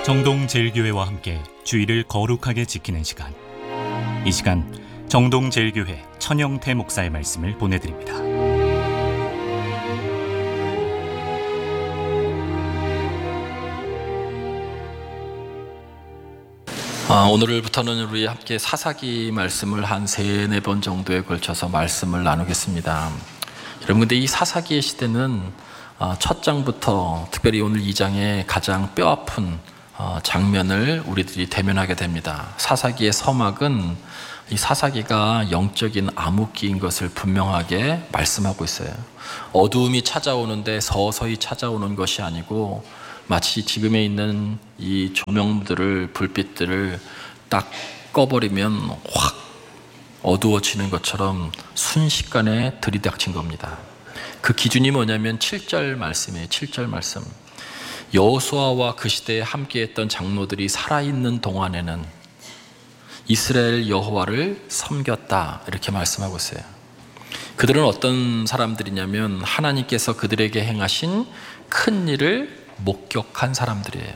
정동제일교회와 함께 주일을 거룩하게 지키는 시간. 이 시간 정동제일교회 천영태 목사의 말씀을 보내드립니다. 오늘부터는 우리 함께 사사기 말씀을 한 3-4번 정도에 걸쳐서 말씀을 나누겠습니다. 여러분, 근데 이 사사기의 시대는 첫 장부터 특별히 오늘 2장의 가장 뼈아픈 장면을 우리들이 대면하게 됩니다. 사사기의 서막은 이 사사기가 영적인 암흑기인 것을 분명하게 말씀하고 있어요. 어두움이 찾아오는데 서서히 찾아오는 것이 아니고 마치 지금에 있는 이 조명들을, 불빛들을 딱 꺼버리면 확 어두워지는 것처럼 순식간에 들이닥친 겁니다. 그 기준이 뭐냐면 7절 말씀이에요. 7절 말씀. 여호수아와 그 시대에 함께했던 장로들이 살아있는 동안에는 이스라엘 여호와를 섬겼다, 이렇게 말씀하고 있어요. 그들은 어떤 사람들이냐면 하나님께서 그들에게 행하신 큰 일을 목격한 사람들이에요.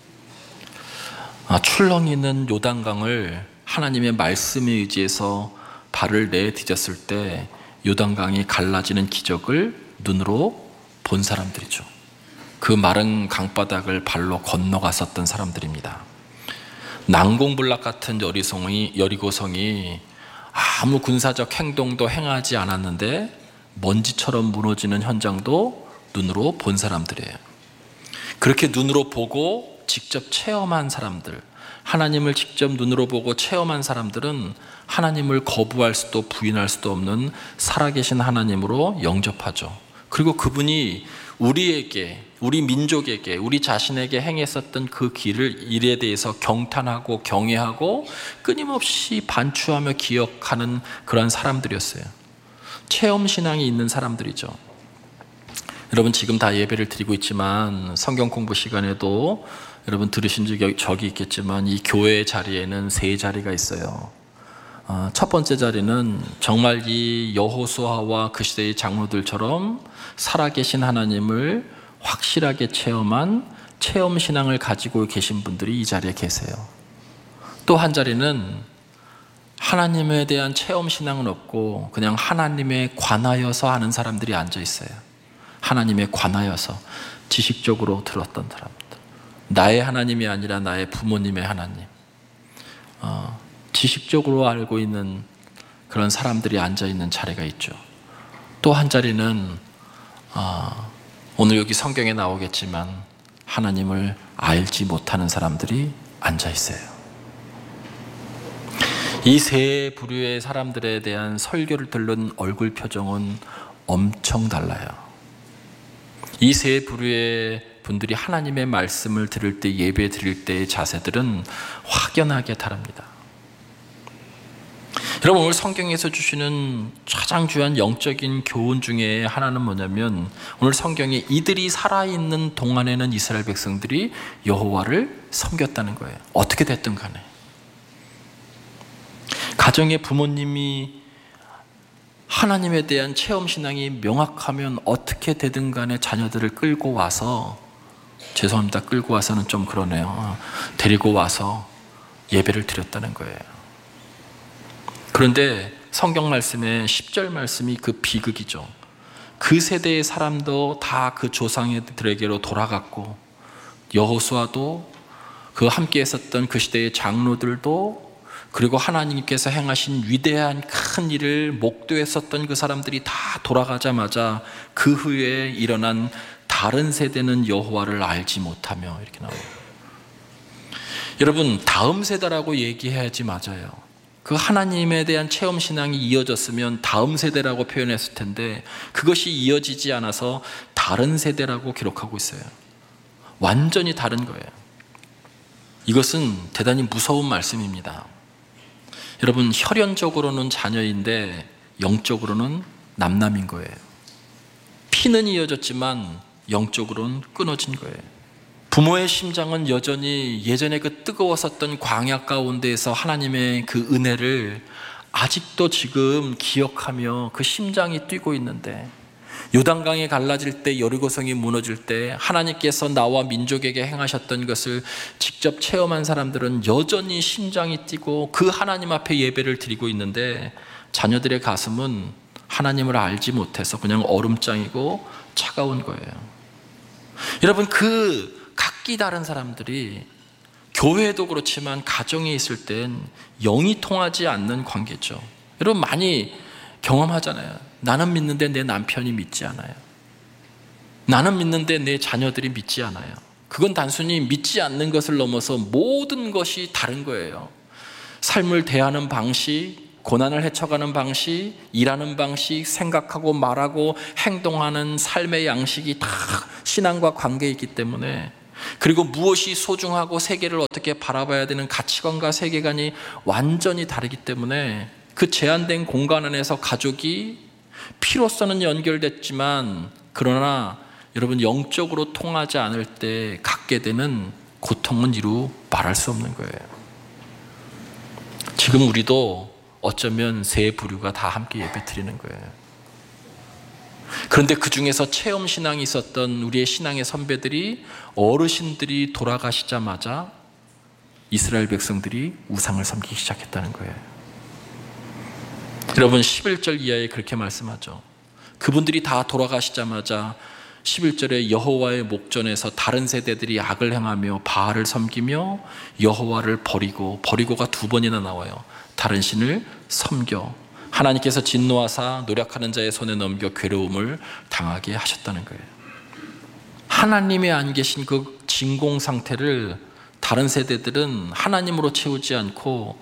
출렁이 있는 요단강을 하나님의 말씀에 의지해서 발을 내디뎠을 때 요단강이 갈라지는 기적을 눈으로 본 사람들이죠. 그 마른 강바닥을 발로 건너갔었던 사람들입니다. 난공불락 같은 여리고성이 아무 군사적 행동도 행하지 않았는데 먼지처럼 무너지는 현장도 눈으로 본 사람들이에요. 그렇게 눈으로 보고 직접 체험한 사람들, 하나님을 직접 눈으로 보고 체험한 사람들은 하나님을 거부할 수도 부인할 수도 없는 살아계신 하나님으로 영접하죠. 그리고 그분이 우리에게, 우리 민족에게, 우리 자신에게 행했었던 그 일에 대해서 경탄하고 경외하고 끊임없이 반추하며 기억하는 그런 사람들이었어요. 체험신앙이 있는 사람들이죠. 여러분, 지금 다 예배를 드리고 있지만 성경 공부 시간에도 여러분 들으신 적이 있겠지만 이 교회 자리에는 3자리가 있어요. 첫 번째 자리는 정말 이 여호수아와 그 시대의 장로들처럼 살아계신 하나님을 확실하게 체험한 체험신앙을 가지고 계신 분들이 이 자리에 계세요. 또 한 자리는 하나님에 대한 체험신앙은 없고 그냥 하나님에 관하여서 하는 사람들이 앉아 있어요. 하나님에 관하여서 지식적으로 들었던 사람들, 나의 하나님이 아니라 나의 부모님의 하나님, 지식적으로 알고 있는 그런 사람들이 앉아있는 자리가 있죠. 또 한 자리는 오늘 여기 성경에 나오겠지만 하나님을 알지 못하는 사람들이 앉아있어요. 이 3 부류의 사람들에 대한 설교를 들은 얼굴 표정은 엄청 달라요. 이 3 부류의 분들이 하나님의 말씀을 들을 때, 예배 드릴 때의 자세들은 확연하게 다릅니다. 여러분, 오늘 성경에서 주시는 가장 중요한 영적인 교훈 중에 하나는 뭐냐면 오늘 성경에 이들이 살아있는 동안에는 이스라엘 백성들이 여호와를 섬겼다는 거예요. 어떻게 됐든 간에. 가정의 부모님이 하나님에 대한 체험신앙이 명확하면 어떻게 되든 간에 자녀들을 끌고 와서, 죄송합니다, 끌고 와서는 좀 그러네요, 데리고 와서 예배를 드렸다는 거예요. 그런데 성경 말씀의 10절 말씀이 그 비극이죠. 그 세대의 사람도 다 그 조상들에게로 돌아갔고, 여호수아도 그 함께 했었던 그 시대의 장로들도, 그리고 하나님께서 행하신 위대한 큰 일을 목도했었던 그 사람들이 다 돌아가자마자 그 후에 일어난 다른 세대는 여호와를 알지 못하며, 이렇게 나와요. 여러분, 다음 세대라고 얘기해야지 맞아요. 그 하나님에 대한 체험신앙이 이어졌으면 다음 세대라고 표현했을 텐데 그것이 이어지지 않아서 다른 세대라고 기록하고 있어요. 완전히 다른 거예요. 이것은 대단히 무서운 말씀입니다. 여러분, 혈연적으로는 자녀인데 영적으로는 남남인 거예요. 피는 이어졌지만 영적으로는 끊어진 거예요. 부모의 심장은 여전히 예전에 그 뜨거웠었던 광야 가운데에서 하나님의 그 은혜를 아직도 지금 기억하며 그 심장이 뛰고 있는데, 요단강이 갈라질 때, 여리고성이 무너질 때 하나님께서 나와 민족에게 행하셨던 것을 직접 체험한 사람들은 여전히 심장이 뛰고 그 하나님 앞에 예배를 드리고 있는데, 자녀들의 가슴은 하나님을 알지 못해서 그냥 얼음장이고 차가운 거예요. 여러분, 그 각기 다른 사람들이 교회도 그렇지만 가정에 있을 땐 영이 통하지 않는 관계죠. 여러분 많이 경험하잖아요. 나는 믿는데 내 남편이 믿지 않아요. 나는 믿는데 내 자녀들이 믿지 않아요. 그건 단순히 믿지 않는 것을 넘어서 모든 것이 다른 거예요. 삶을 대하는 방식, 고난을 헤쳐가는 방식, 일하는 방식, 생각하고 말하고 행동하는 삶의 양식이 다 신앙과 관계에 있기 때문에, 그리고 무엇이 소중하고 세계를 어떻게 바라봐야 되는 가치관과 세계관이 완전히 다르기 때문에 그 제한된 공간 안에서 가족이 피로서는 연결됐지만, 그러나 여러분 영적으로 통하지 않을 때 갖게 되는 고통은 이루 말할 수 없는 거예요. 지금 우리도 어쩌면 세 부류가 다 함께 예배 드리는 거예요. 그런데 그 중에서 체험 신앙이 있었던 우리의 신앙의 선배들이, 어르신들이 돌아가시자마자 이스라엘 백성들이 우상을 섬기기 시작했다는 거예요. 여러분 11절 이하에 그렇게 말씀하죠. 그분들이 다 돌아가시자마자 11절에 여호와의 목전에서 다른 세대들이 악을 행하며 바알을 섬기며 여호와를 버리고가 두 번이나 나와요. 다른 신을 섬겨 하나님께서 진노하사 노력하는 자의 손에 넘겨 괴로움을 당하게 하셨다는 거예요. 하나님이 안 계신 그 진공 상태를 다른 세대들은 하나님으로 채우지 않고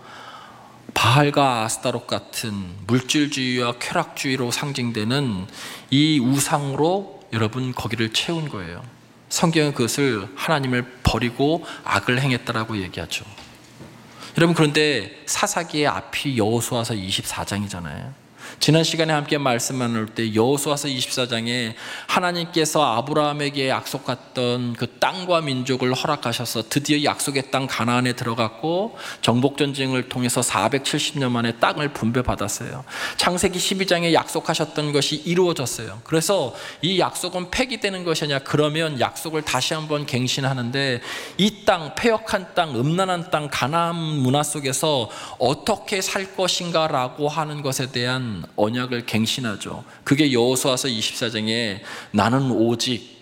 바알과 아스타롯 같은 물질주의와 쾌락주의로 상징되는 이 우상으로 여러분 거기를 채운 거예요. 성경은 그것을 하나님을 버리고 악을 행했다라고 얘기하죠. 여러분, 그런데 사사기의 앞이 여호수아서 24장이잖아요. 지난 시간에 함께 말씀 나눌 때 여호수아서 24장에 하나님께서 아브라함에게 약속했던 그 땅과 민족을 허락하셔서 드디어 약속의 땅 가나안에 들어갔고, 정복전쟁을 통해서 470년 만에 땅을 분배받았어요. 창세기 12장에 약속하셨던 것이 이루어졌어요. 그래서 이 약속은 폐기되는 것이 아니라, 그러면 약속을 다시 한번 갱신하는데, 이 땅, 패역한 땅, 음란한 땅, 가나안 문화 속에서 어떻게 살 것인가 라고 하는 것에 대한 언약을 갱신하죠. 그게 여호수아서 24장에 나는 오직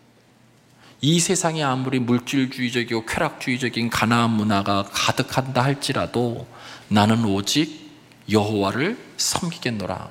이 세상에 아무리 물질주의적이고 쾌락주의적인 가나안 문화가 가득한다 할지라도 나는 오직 여호와를 섬기겠노라.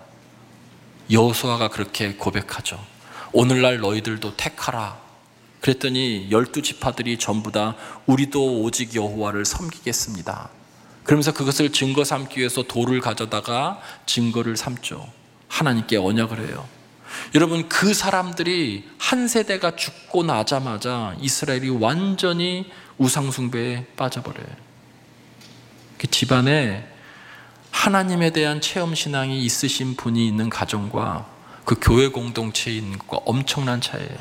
여호수아가 그렇게 고백하죠. 오늘날 너희들도 택하라. 그랬더니 12지파들이 전부 다 우리도 오직 여호와를 섬기겠습니다. 그러면서 그것을 증거 삼기 위해서 돌을 가져다가 증거를 삼죠. 하나님께 언약을 해요. 여러분, 그 사람들이 한 세대가 죽고 나자마자 이스라엘이 완전히 우상숭배에 빠져버려요. 그 집안에 하나님에 대한 체험신앙이 있으신 분이 있는 가정과 그 교회 공동체에 있는 것과 엄청난 차이예요.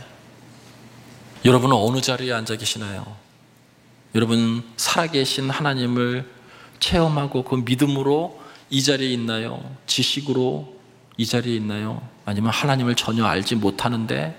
여러분은 어느 자리에 앉아 계시나요? 여러분 살아계신 하나님을 체험하고 그 믿음으로 이 자리에 있나요? 지식으로 이 자리에 있나요? 아니면 하나님을 전혀 알지 못하는데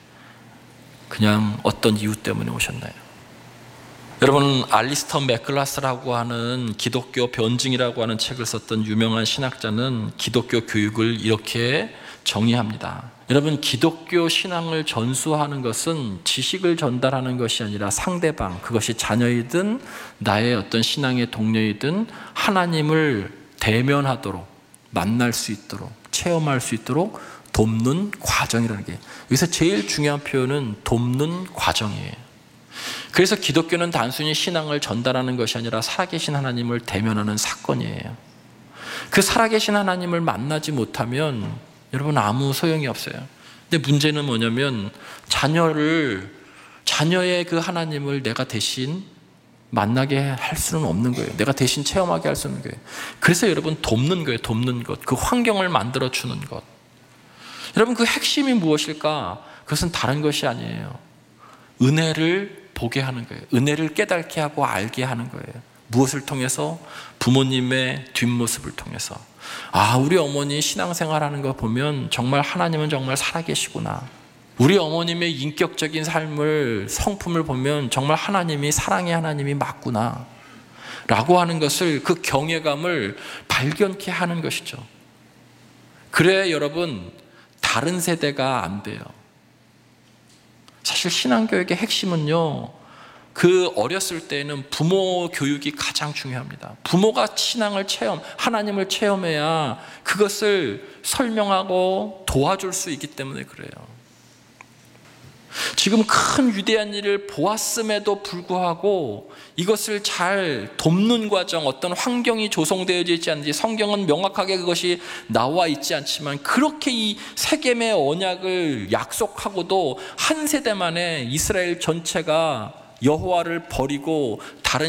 그냥 어떤 이유 때문에 오셨나요? 여러분, 알리스터 맥글라스라고 하는 기독교 변증이라고 하는 책을 썼던 유명한 신학자는 기독교 교육을 이렇게 정의합니다. 여러분, 기독교 신앙을 전수하는 것은 지식을 전달하는 것이 아니라 상대방, 그것이 자녀이든 나의 어떤 신앙의 동료이든 하나님을 대면하도록, 만날 수 있도록, 체험할 수 있도록 돕는 과정이라는 게, 여기서 제일 중요한 표현은 돕는 과정이에요. 그래서 기독교는 단순히 신앙을 전달하는 것이 아니라 살아계신 하나님을 대면하는 사건이에요. 그 살아계신 하나님을 만나지 못하면 여러분 아무 소용이 없어요. 근데 문제는 뭐냐면 자녀의 그 하나님을 내가 대신 만나게 할 수는 없는 거예요. 내가 대신 체험하게 할 수 없는 거예요. 그래서 여러분 돕는 거예요. 돕는 것. 그 환경을 만들어 주는 것. 여러분, 그 핵심이 무엇일까? 그것은 다른 것이 아니에요. 은혜를 보게 하는 거예요. 은혜를 깨닫게 하고 알게 하는 거예요. 무엇을 통해서? 부모님의 뒷모습을 통해서. 아, 우리 어머니 신앙생활하는 거 보면 정말 하나님은 정말 살아계시구나. 우리 어머님의 인격적인 삶을, 성품을 보면 정말 하나님이, 사랑의 하나님이 맞구나 라고 하는 것을, 그 경외감을 발견케 하는 것이죠. 그래야 여러분, 다른 세대가 안 돼요. 사실 신앙교육의 핵심은요, 그 어렸을 때는 부모 교육이 가장 중요합니다. 부모가 신앙을 하나님을 체험해야 그것을 설명하고 도와줄 수 있기 때문에 그래요. 지금 큰 위대한 일을 보았음에도 불구하고 이것을 잘 돕는 과정, 어떤 환경이 조성되어져 있지 않는지, 성경은 명확하게 그것이 나와 있지 않지만, 그렇게 이 세겜의 언약을 약속하고도 한 세대 만에 이스라엘 전체가 여호와를 버리고 다른